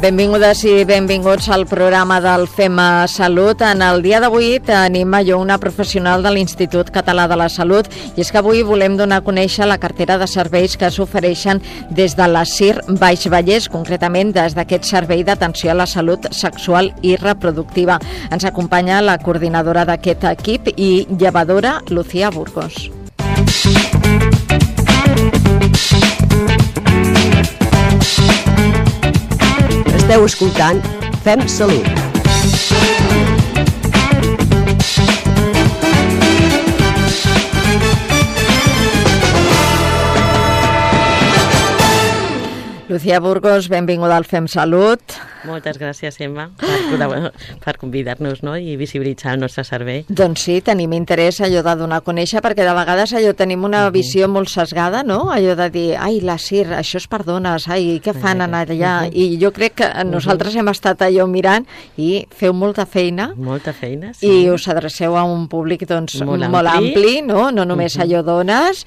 Benvingudes i benvinguts al programa del FEM Salut. En el dia d'avui tenim una professional de l'Institut Català de la Salut, i és que avui volem donar a conèixer la cartera de serveis que s'ofereixen des de la CIR Baix Vallès, concretament des d'aquest servei d'atenció a la salut sexual i reproductiva. Ens acompanya la coordinadora d'aquest equip i llevadora, Lucía Burgos. Esteu escoltant FEM Salut. Lucía Burgos, benvinguda al FEM Salut. Moltes gràcies, Emma, per convidar-nos, no? I visibilitzar el nostre servei. Doncs sí, tenim interès allò de donar a conèixer, perquè de vegades allò tenim una visió molt sesgada, no? Allò de dir, ai, la CIR, això és per dones, ai, què fan allà? I jo crec que nosaltres hem estat allò mirant i feu molta feina. Molta feina, sí. I us adreceu a un públic, doncs, molt ampli, no? No només allò dones,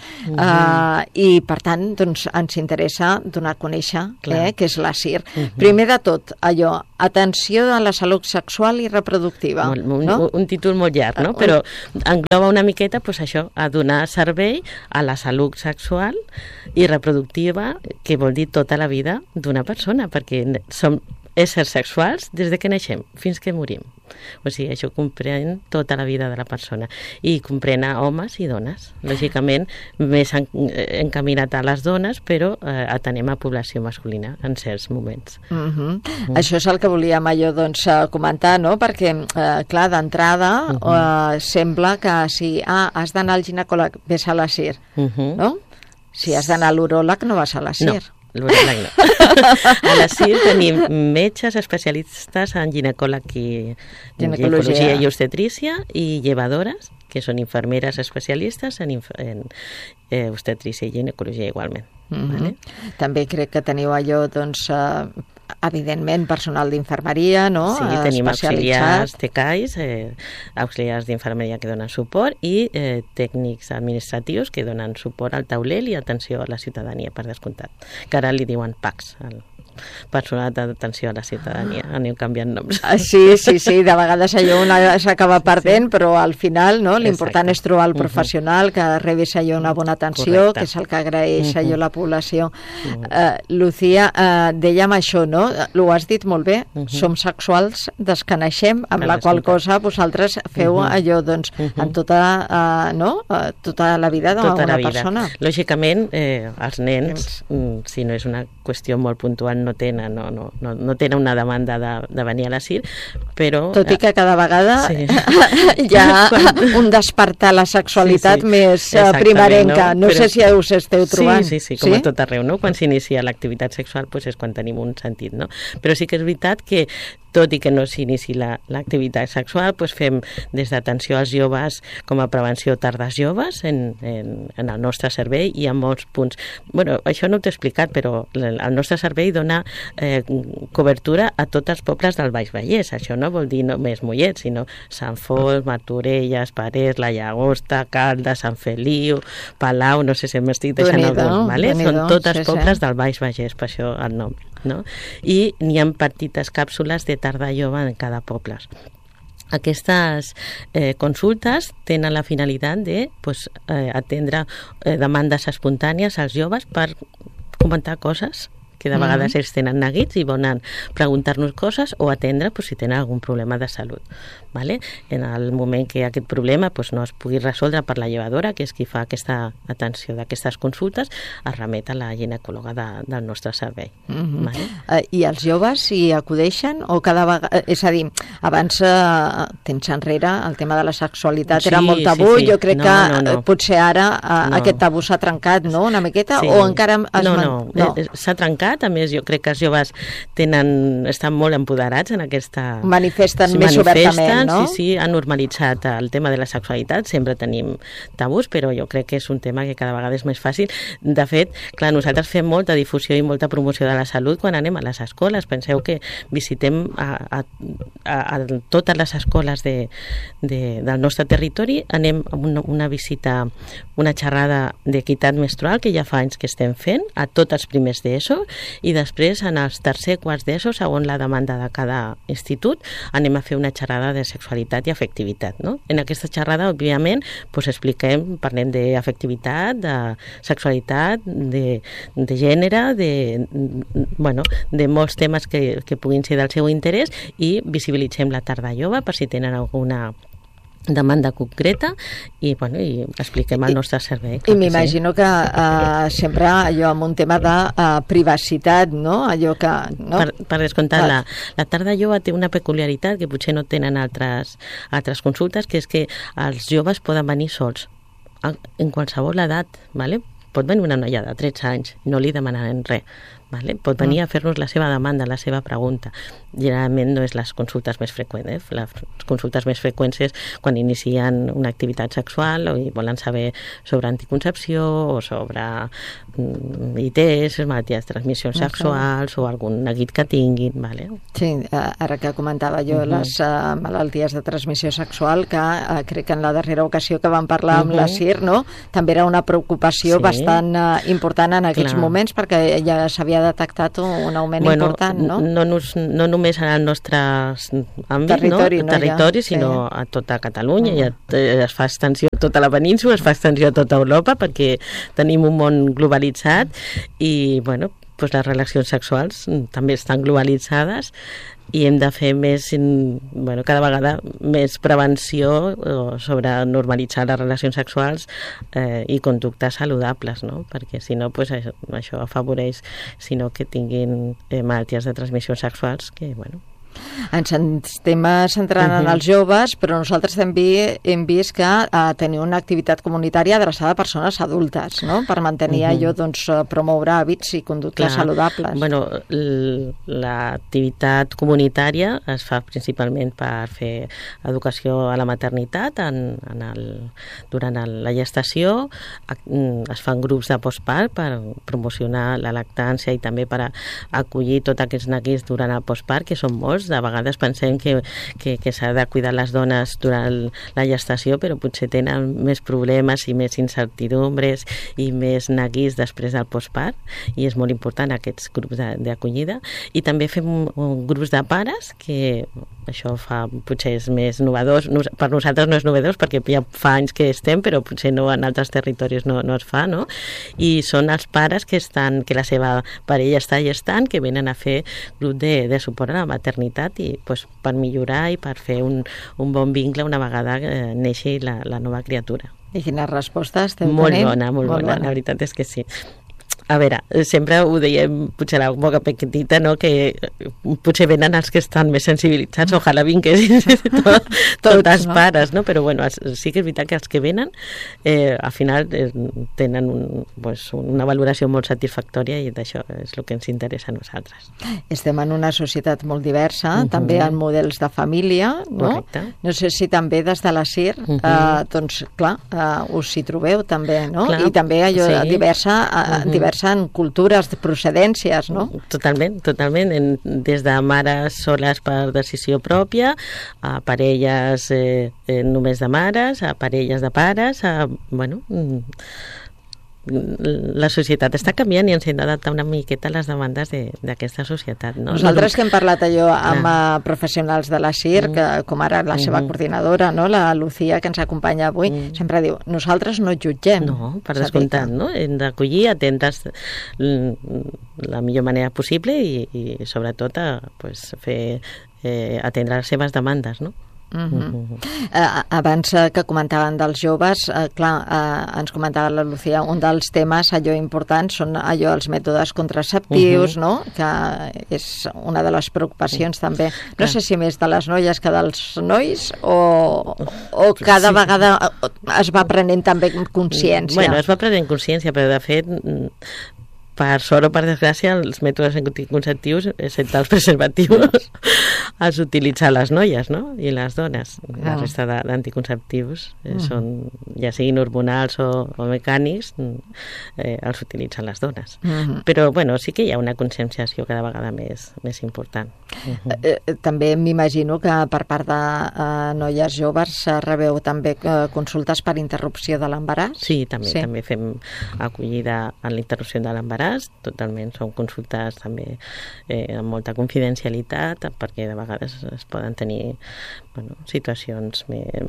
i per tant, doncs, ens interessa donar a conèixer què és la CIR. Primer de tot, allò, atenció a la salut sexual i reproductiva. Un títol molt llarg, no? Però engloba una miqueta, doncs això, a donar servei a la salut sexual i reproductiva, que vol dir tota la vida d'una persona, perquè som éssers sexuals des de que naixem fins que morim. O sigui, això comprèn tota la vida de la persona i comprèn a homes i dones. Lògicament, més encaminat a les dones, però atenem a població masculina en certs moments. Això és el que volíem allò, doncs, comentar, no? Perquè, clar, d'entrada sembla que si has d'anar al ginecòleg, ves a la CIR, no? Si has d'anar a l'uròleg, no vas a la CIR. No. L'uròleg no. A la CIR tenim metges especialistes en ginecologia i obstetrícia i llevadores, que són infermeres especialistes en obstetrícia i ginecologia igualment. Vale? També crec que teniu allò, doncs, evidentment, personal d'infermeria, no? Sí, tenim auxiliars TCAIs, auxiliars d'infermeria que donen suport i tècnics administratius que donen suport al taulell i atenció a la ciutadania, per descomptat. Que ara li diuen PACs, el personal d'atenció a la ciutadania. Aneu canviant noms. Sí, de vegades allò una s'acaba perdent, però al final, no? L'important és trobar el professional que rebés allò una bona atenció, que és el que agraeix allò la població. Lucía, dèiem això, no? Ho has dit molt bé, som sexuals des que naixem, amb la qual cosa vosaltres feu allò, doncs, en tota la vida d'una persona. Lògicament, els nens, si no és una qüestió molt puntual, no tenen una demanda de venir a la CIR, però... Tot i que cada vegada hi ha un despertar la sexualitat més primerenca. No sé si us esteu trobant. Sí, com a tot arreu, no? Quan s'inicia l'activitat sexual és quan tenim un sentit, no? Però sí que és veritat que tot i que no s'inici l'activitat sexual, fem des d'atenció als joves com a prevenció tardes joves en el nostre servei i en molts punts. Bueno, això no t'he explicat, però el nostre servei dona cobertura a tots els pobles del Baix Vallès. Això no vol dir només Mollet, sinó Sant Fos, Martorelles, Parets, La Llagosta, Caldes, Sant Feliu, Palau, no sé si m'estic deixant algun, vale? Són tots els pobles del Baix Vallès, per això el nom, no? I n'hi ha petites càpsules de tarda jove en cada poble. Aquestes consultes tenen la finalitat de atendre demandes espontànies als joves per comentar coses que de vegades ells tenen neguits i volen preguntar-nos coses o atendre si tenen algun problema de salut. Vale? En el moment que aquest problema no es pugui resoldre per la llevadora, que és qui fa aquesta atenció d'aquestes consultes, es remet a la ginecòloga del nostre servei. Vale? I els joves hi acudeixen? O cada vegada... És a dir, abans, temps enrere, el tema de la sexualitat era molt tabú. Jo crec que potser ara aquest tabú s'ha trencat, no?, una miqueta, o encara... No, s'ha trencat. A més, jo crec que els joves estan molt empoderats en aquesta... Manifesten més obertament, no? Sí, han normalitzat el tema de la sexualitat. Sempre tenim tabús, però jo crec que és un tema que cada vegada és més fàcil. De fet, clar, nosaltres fem molta difusió i molta promoció de la salut quan anem a les escoles. Penseu que visitem a totes les escoles del nostre territori, anem a una visita, una xerrada d'equitat menstrual que ja fa anys que estem fent, a tots els primers d'ESO, i després en els tercer quarts d'ESO, segons la demanda de cada institut, anem a fer una xerrada de sexualitat i afectivitat, no? En aquesta xerrada, òbviament, parlem d'afectivitat, de sexualitat, de gènere, de molts temes que puguin ser del seu interès, i visibilitzem la tarda jove per si tenen alguna demanda concreta i expliquem el nostre servei. I m'imagino que sempre allò amb un tema de privacitat, no? Allò que... No? Per descomptat, la tarda jove té una peculiaritat que potser no tenen altres consultes, que és que els joves poden venir sols, en qualsevol edat, ¿vale? Pot venir una noia de 13 anys, no li demanaran res, ¿vale? Pot venir a fer-nos la seva demanda, la seva pregunta. Generalment no és les consultes més freqüents, les consultes més freqüents és quan inicien una activitat sexual o volen saber sobre anticoncepció o sobre ITS, malalties de transmissió sexuals o algun neguit que tinguin, ¿vale? Sí, ara que comentava jo les malalties de transmissió sexual, que crec que en la darrera ocasió que vam parlar amb la CIR, no? També era una preocupació bastant important en aquests moments, perquè ja s'havia detectat un augment important, no? No només en el nostre àmbit, territori, sinó a tota Catalunya, i es fa extensió a tota la península, es fa extensió a tota Europa, perquè tenim un món globalitzat i, les relacions sexuals també estan globalitzades i hem de fer més, cada vegada més prevenció sobre normalitzar les relacions sexuals i conductes saludables, no? Perquè si no, això afavoreix que tinguin malalties de transmissió sexuals que, Ens estem centrant en els joves, però nosaltres també hem vist que teniu una activitat comunitària adreçada a persones adultes, no? Per mantenir allò, promoure hàbits i conductes saludables. L'activitat comunitària es fa principalment per fer educació a la maternitat durant la gestació, es fan grups de postpart per promocionar la lactància i també per acollir tots aquests neguits durant el postpart, que són molts. De vegades pensem que s'ha de cuidar les dones durant la gestació, però potser tenen més problemes i més incertidumbres i més neguits després del postpart, i és molt important aquests grups d'acollida. I també fem grups de pares, que això potser és més novedós. Per nosaltres no és novedós perquè ja fa anys que estem, però potser no en altres territoris no es fa, no? I són els pares que la seva parella està gestant, que venen a fer grup de suport a la maternitat i per millorar i per fer un bon vincle una vegada neixi la nova criatura. I quines respostes esteu tenint? Molt bona, la veritat és que sí. A veure, sempre ho dèiem, potser la boca petita, no? Que potser venen els que estan més sensibilitzats, ojalà vinguessin tots els pares, no? Però sí que és veritat que els que venen al final tenen una valoració molt satisfactòria, i d'això és el que ens interessa a nosaltres. Estem en una societat molt diversa, també en models de família, no? Correcte. No sé si també des de la CIR, us hi trobeu també, no? I també allò diversa en cultures, de procedències, no? Totalment. Des de mares soles per decisió pròpia, a parelles només de mares, a parelles de pares, la societat està canviant i ens hem d'adaptar una miqueta a les demandes d'aquesta societat, no? Nosaltres que hem parlat amb professionals de la CIR, com ara la seva coordinadora, no? La Lucía, que ens acompanya avui, sempre diu, nosaltres no jutgem. No, per descomptat, no? Hem d'acollir, atendre's la millor manera possible i sobretot atendre les seves demandes, no? Abans que comentaven dels joves, ens comentava la Lucía, un dels temes allò importants són els mètodes contraceptius, no? Que és una de les preocupacions també, no sé si més de les noies que dels nois o cada vegada es va prenent també consciència. Es va prenent consciència, però de fet per sort o per desgràcia, els mètodes anticonceptius, excepte els preservatius, els utilitzen les noies, no? I les dones. La resta d'anticonceptius són, ja siguin hormonals o mecànics, els utilitzen les dones. Però, bueno, sí que hi ha una conscienciació cada vegada més important. També m'imagino que per part de noies joves rebeu també consultes per interrupció de l'embaràs? Sí, també fem acollida en la interrupció de l'embaràs, totalment, són consultes també amb molta confidencialitat, perquè de vegades es poden tenir situacions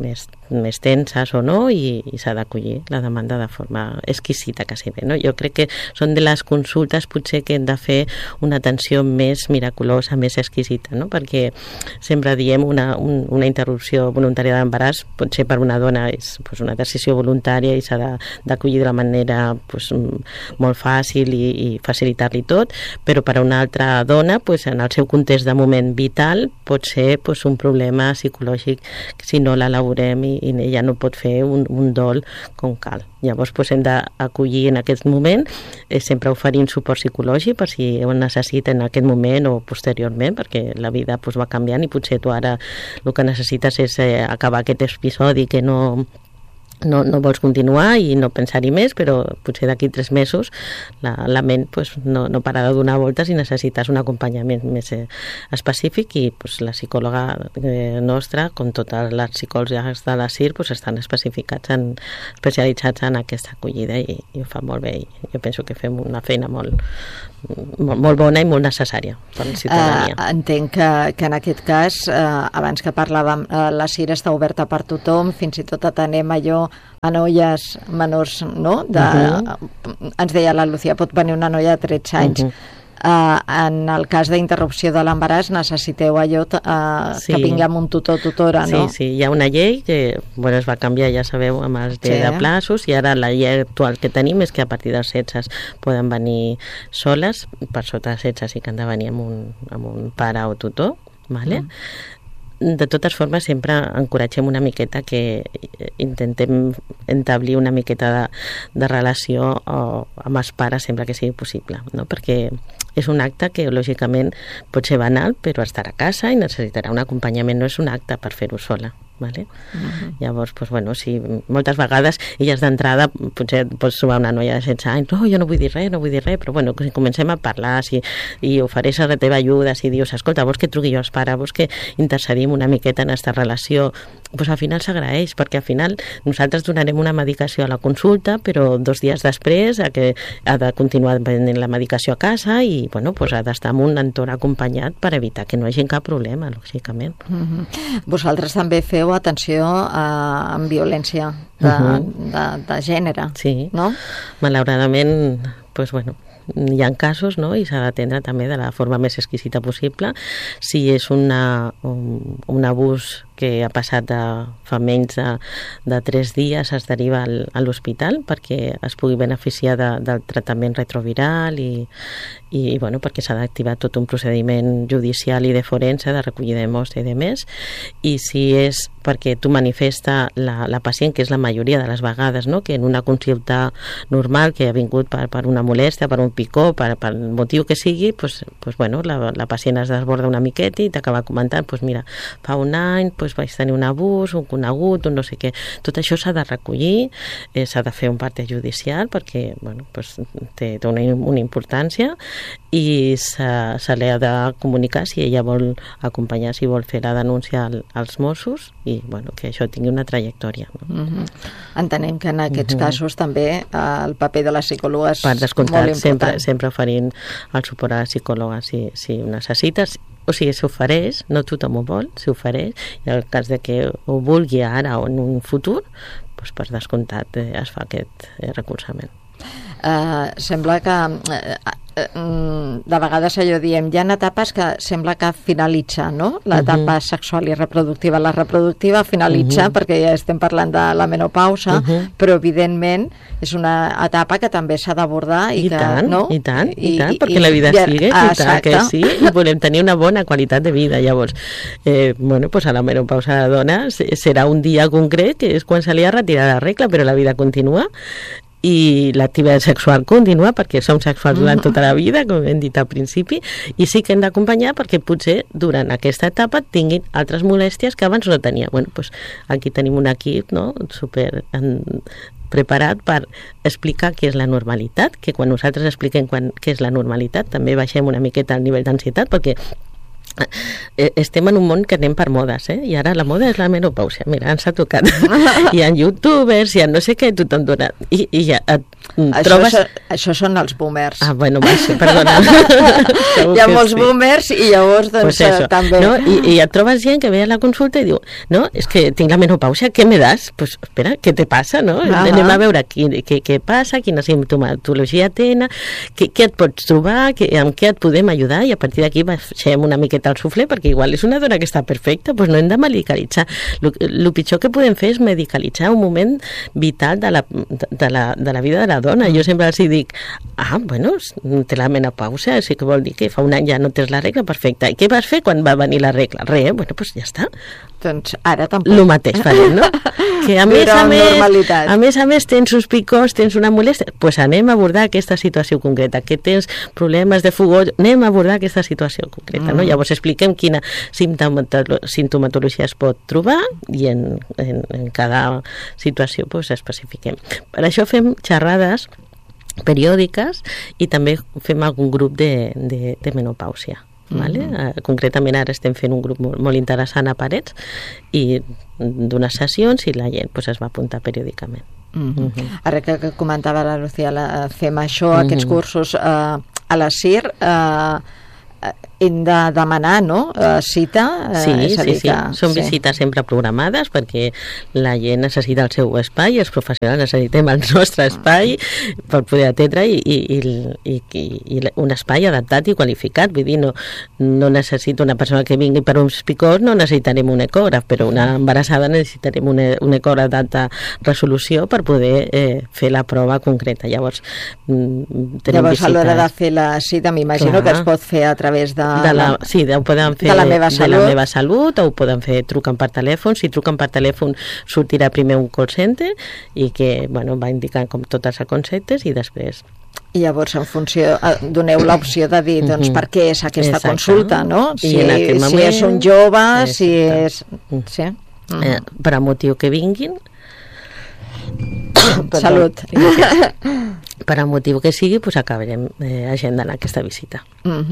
més tenses o no, i s'ha d'acollir la demanda de forma exquisita, quasi bé, no? Jo crec que són de les consultes potser que hem de fer una atenció més miraculosa, més exquisita, no? Perquè sempre diem una interrupció voluntària de l'embaràs, potser per una dona és una decisió voluntària i s'ha d'acollir de la manera molt fàcil i facilitar-li tot, però per a una altra dona, en el seu context de moment vital, pot ser un problema psicològic si no l'elaborem i ella no pot fer un dol com cal. Llavors hem d'acollir en aquest moment, sempre oferint suport psicològic per si ho necessita en aquest moment o posteriorment, perquè la vida va canviant i potser tu ara el que necessites és acabar aquest episodi que no vols continuar i no pensar-hi més, però potser d'aquí 3 mesos la ment no para de donar voltes i necessites un acompanyament més específic, i la psicòloga nostra, com totes les psicòlogues de la CIR, estan especialitzats en aquesta acollida i ho fa molt bé, i jo penso que fem una feina molt bona i molt necessària per la ciutadania. Entenc que en aquest cas, abans que parlàvem, la CIR està oberta per tothom, fins i tot atenem allò a noies menors, no? Ens deia la Lucía, pot venir una noia de 13 anys. En el cas d'interrupció de l'embaràs necessiteu allò que vingui amb un tutora, no? Sí, hi ha una llei que es va canviar, ja sabeu, amb els de plaços, i ara la llei actual que tenim és que a partir dels 16 poden venir soles, per sota de 16 sí que han de venir amb un pare o tutor, vale? De totes formes, sempre encoratgem una miqueta que intentem establir una miqueta de relació amb els pares sempre que sigui possible, no? Perquè és un acte que lògicament pot ser banal, però estarà a casa i necessitarà un acompanyament, no és un acte per fer-ho sola. Vale? Llavors, si moltes vegades elles d'entrada potser pots trobar una noia de 16 anys, no, jo no vull dir res, però si comencem a parlar i ofereixes la teva ajuda, si dius, escolta, vols que truqui jo als pares, vols que intercedim una miqueta en aquesta relació, al final s'agraeix, perquè al final nosaltres donarem una medicació a la consulta, però 2 dies després ha de continuar prenent la medicació a casa i ha d'estar en un entorn acompanyat per evitar que no hi hagi cap problema, lògicament. Vosaltres també feu atenció amb violència de gènere, no? Malauradament, hi ha casos, no? I s'ha d'atendre també de la forma més exquisita possible. Si és un abús que ha passat fa menys de 3 dies, es deriva a l'hospital perquè es pugui beneficiar del tractament retroviral i perquè s'ha d'activar tot un procediment judicial i de forense, de recollida de mostra i de més. I si és perquè tu manifesta la pacient, que és la majoria de les vegades, no? Que en una consulta normal que ha vingut per una molèstia, per un picó, per el motiu que sigui, la pacient es desborda una miqueta i t'acaba comentant, mira, fa un any vaig tenir un abús, un conegut, un no sé què. Tot això s'ha de recollir, s'ha de fer un parte judicial perquè té una importància i se li ha de comunicar si ella vol acompanyar, si vol fer la denúncia als Mossos i que això tingui una trajectòria. No? Entenem que en aquests casos també el paper de la psicòloga és molt important. Sempre oferint el suport a la psicòloga si ho necessites. O sigui, s'ofereix, no tothom ho vol, s'ofereix, i en el cas de que ho vulgui ara o en un futur, per descomptat es fa aquest recolzament. Sembla que de vegades allò diem, hi ha etapes que sembla que finalitza, no? L'etapa sexual i reproductiva. La reproductiva finalitza perquè ja estem parlant de la menopausa, però evidentment és una etapa que també s'ha d'abordar i tant, perquè la vida sigue, i tant que sí, i volem tenir una bona qualitat de vida. Llavors, a la menopausa de la dona serà un dia concret que és quan se li ha retirat la regla, però la vida continua. i l'activitat sexual continua, perquè som sexuals durant tota la vida, com hem dit al principi, i sí que hem d'acompanyar perquè potser durant aquesta etapa tinguin altres molèsties que abans no tenia. Bueno, doncs aquí tenim un equip, no?, super preparat per explicar què és la normalitat, que quan nosaltres expliquem què és la normalitat també baixem una miqueta el nivell d'ansietat, perquè estem en un món que anem per modes, i ara la moda és la menopàusia. Mira, ens ha tocat. Hi ha youtubers, hi ha no sé què, tothom dona. I ja trobes... Això són els boomers. Ah, bueno, perdona. Hi ha molts boomers i llavors doncs també. No? I et trobes gent que ve a la consulta i diu, no, és que tinc la menopàusia, què me das? Pues espera, què te passa, no? Anem a veure què passa, quina simptomatologia tenen, què et pots trobar, amb què et podem ajudar, i a partir d'aquí baixem una miqueta el suflé, perquè igual és una dona que està perfecta, doncs no hem de medicalitzar. El pitjor que podem fer és medicalitzar un moment vital de la vida de la dona. Jo sempre els dic, bueno, té la menopàusia, sí que vol dir que fa un any ja no tens la regla, perfecte. I què vas fer quan va venir la regla? Res, bueno, doncs ja està. Doncs ara tampoc. El mateix farem, no? Que a més a més tens uns picors, tens una molèstia, doncs anem a abordar aquesta situació concreta. Que tens problemes de fugor, anem a abordar aquesta situació concreta, no? Llavors expliquem quina simptomatologia es pot trobar i en cada situació doncs especifiquem. Per això fem xerrades periòdiques i també fem algun grup de menopàusia. Vale? Concretament ara estem fent un grup molt interessant a Parets i d'unes sessions i la gent pues, es va apuntar periòdicament. Ara que comentava la Lucía, fem això, aquests cursos a la CIR, hem de demanar, no?, cita. Sí. Són visites sempre programades perquè la gent necessita el seu espai, els professionals necessitem el nostre espai per poder atendre i un espai adaptat i qualificat. Vull dir, no necessito una persona que vingui per uns picors, no necessitarem un ecògraf, però una embarassada necessitarem un ecògraf d'alta resolució per poder fer la prova concreta. Llavors a l'hora de fer la cita m'imagino que es pot fer a través ho poden fer de la meva salut, o ho poden fer trucant per telèfon. Si truquen per telèfon sortirà primer un call center i que va indicant com tots els conceptes i després... I llavors en funció doneu l'opció de dir doncs per què és aquesta consulta, no? Si és un jove, si és... Per a motiu que vinguin. Salut. Per a motiu que sigui, doncs acabarem agendant aquesta visita.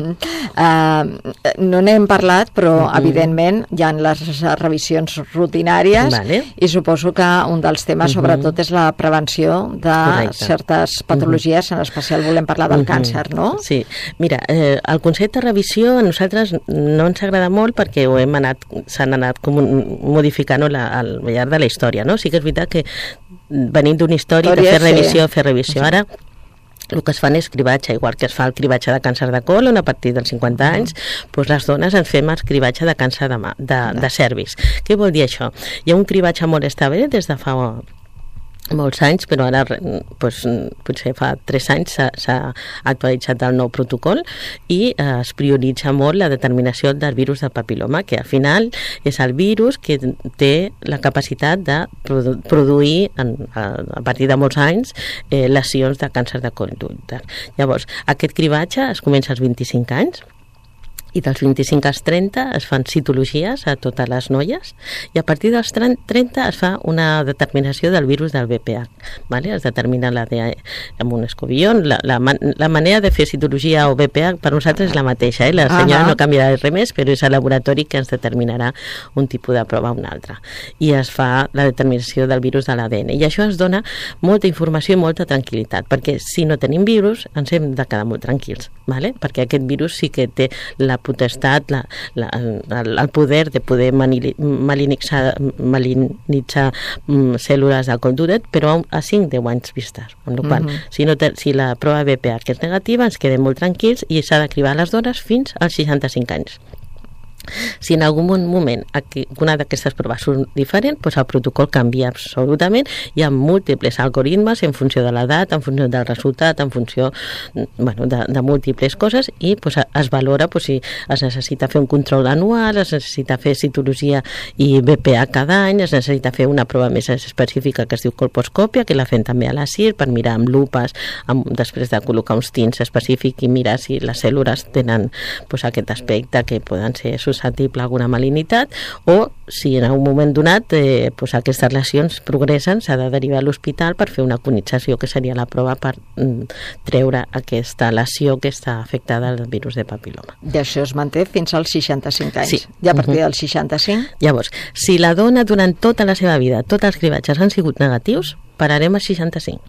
No n'hem parlat, però evidentment hi ha les revisions rutinàries i suposo que un dels temes sobretot és la prevenció de certes patologies, en especial volem parlar del càncer, no? Sí, mira, el concepte de revisió a nosaltres no ens agrada molt perquè s'han anat modificant al llarg de la història, no? Sí que és veritat que venim d'una història de fer revisió. Ara el que es fan és cribatge, igual que es fa el cribatge de càncer de colon a partir dels 50 anys, doncs les dones ens fem el cribatge de càncer de cervix. Què vol dir això? Hi ha un cribatge molt estable des de fa molts anys, però ara potser fa 3 anys s'ha actualitzat el nou protocol i es prioritza molt la determinació del virus del papiloma, que al final és el virus que té la capacitat de produir a partir de molts anys lesions de càncer de colon d'úter. Llavors, aquest cribatge es comença als 25 anys i dels 25 als 30 es fan citologies a totes les noies i a partir dels 30 es fa una determinació del virus del VPH. Es determina l'ADN amb un escobillón. La manera de fer citologia o VPH per nosaltres és la mateixa. La senyora no canviarà res més, però és el laboratori que ens determinarà un tipus de prova o un altre. I es fa la determinació del virus de l'ADN. I això ens dona molta informació i molta tranquil·litat, perquè si no tenim virus ens hem de quedar molt tranquils, perquè aquest virus sí que té la potestat, el poder de poder malinitzar cèl·lules del coll d'úter, però a 5-10 anys vistes. Si la prova VPH és negativa, ens quedem molt tranquils i s'ha de cribar les dones fins als 65 anys. Si en algun moment una d'aquestes proves surt diferent, doncs el protocol canvia absolutament. Hi ha múltiples algoritmes en funció de l'edat, en funció del resultat, en funció de múltiples coses, i doncs, es valora si es necessita fer un control anual, es necessita fer citologia i BPA cada any, es necessita fer una prova més específica que es diu colposcòpia, que la fem també a la CIR per mirar amb lupes, després de col·locar uns tints específics i mirar si les cèl·lules tenen aquest aspecte que poden ser susceptible a alguna malignitat, o si en un moment donat aquestes lesions progressen, s'ha de derivar a l'hospital per fer una conització, que seria la prova per treure aquesta lesió que està afectada al virus de papiloma. I això es manté fins als 65 anys. Sí. I a partir dels 65? Llavors, si la dona durant tota la seva vida, tots els cribatges han sigut negatius, pararem a 65.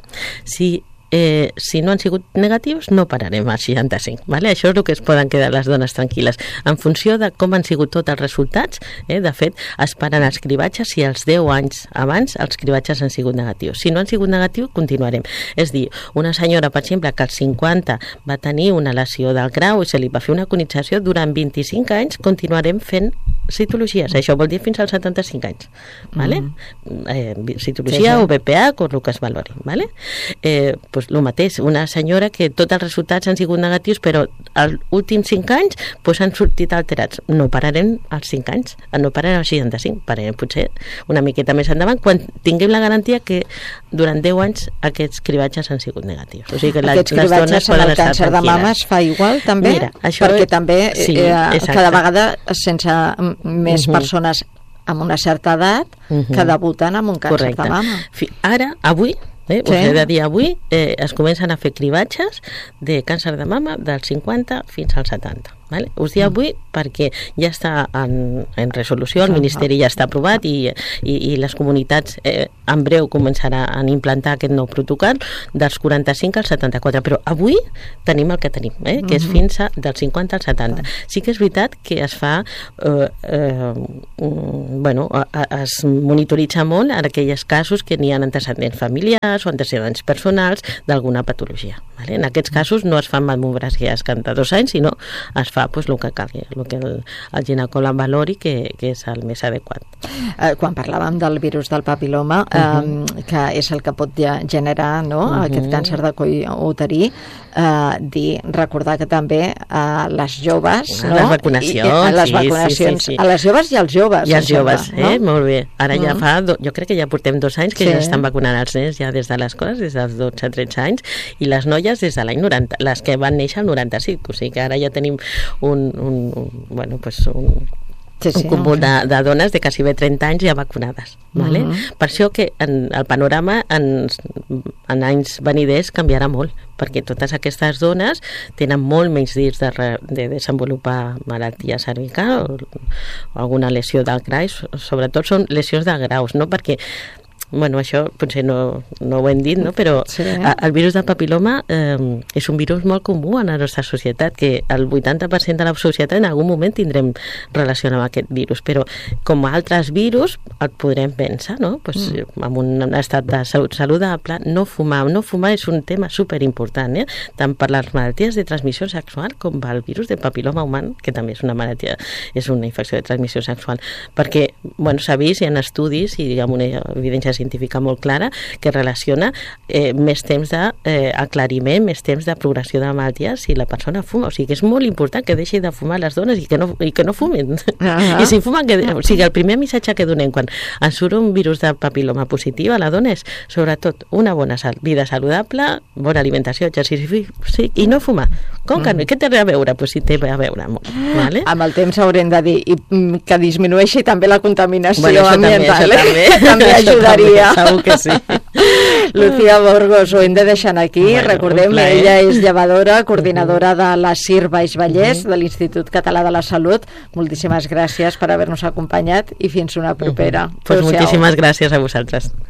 Si no han sigut negatius, no pararem a 65. Vale? Això és el que es poden quedar les dones tranquil·les. En funció de com han sigut tots els resultats, de fet, es paren els cribatges si als 10 anys abans els cribatges han sigut negatius. Si no han sigut negatius, continuarem. És dir, una senyora, per exemple, que als 50 va tenir una lesió del grau i se li va fer una conització, durant 25 anys continuarem fent citologies. Això vol dir fins als 75 anys. Vale? Citologia o BPA, o el que es valori. Vale? El mateix, una senyora que tots els resultats han sigut negatius, però els últims 5 anys han sortit alterats. No pararem als 5 anys, no pararem als 65, pararem potser una miqueta més endavant, quan tinguem la garantia que durant 10 anys aquests cribatges han sigut negatius. O sigui que aquests cribatges amb el càncer de mama es fa igual, també? Mira, perquè també cada vegada sense més persones amb una certa edat que debuten amb un càncer de mama. Ara, avui, us he de dir avui, es comencen a fer cribatges de càncer de mama dels 50 fins als 70. Vale? Us dic avui perquè ja està en resolució, el Ministeri ja està aprovat i les comunitats en breu començaran a implantar aquest nou protocol dels 45 als 74, però avui tenim el que tenim, que és fins dels 50 als 70. Sí que és veritat que es fa es monitoritza molt en aquells casos que n'hi ha antecedents familiars o antecedents personals d'alguna patologia. Vale? En aquests casos no es fan mammogràfies cada 2 anys, sinó es fa el que calgui, el que el ginecòleg valori que és el més adequat. Quan parlàvem del virus del papiloma, que és el que pot generar aquest càncer de coll uterí, recordar que també les joves, les vacunacions, a les joves i als joves. I als joves, molt bé. Ara ja jo crec que ja portem 2 anys que ja estan vacunant els nens ja des de l'escola, des dels 12-13 anys, i les noies des de l'any 90, les que van néixer al 95, o sigui que ara ja tenim un cúmul de dones de quasi 30 anys ja vacunades. Vale? Per això que el panorama en anys veniders canviarà molt, perquè totes aquestes dones tenen molt menys risc de desenvolupar malaltia cervical o alguna lesió del graus, sobretot són lesions de graus, no? Perquè això potser no ho hem dit, però el virus del papiloma és un virus molt comú en la nostra societat, que el 80% de la societat en algun moment tindrem relació amb aquest virus, però com a altres virus el podrem vèncer, amb un estat de salut saludable. No fumar és un tema superimportant, tant per les malalties de transmissió sexual com pel virus del papiloma humà, que també és una malaltia, és una infecció de transmissió sexual, perquè s'ha vist, hi ha estudis i una evidència científica molt clara que relaciona més temps d'aclariment, més temps de progressió de la malaltia si la persona fuma. O sigui que és molt important que deixi de fumar les dones i que no fumin. I si fumen, o sigui, el primer missatge que donem quan ens surt un virus de papiloma positiu a la dona és, sobretot, una bona vida saludable, bona alimentació, exercici i no fumar. Com que no? Què té a veure? Doncs sí, té a veure molt. Vale? Amb el temps haurem de dir que disminueixi també la contaminació ambiental. També ajudaria. Segur que sí. Lucía Burgos, ho hem de deixar aquí. Recordem, ella és llevadora, coordinadora de la CIR Baix Vallès, de l'Institut Català de la Salut. Moltíssimes gràcies per haver-nos acompanyat i fins una propera. Moltíssimes gràcies a vosaltres.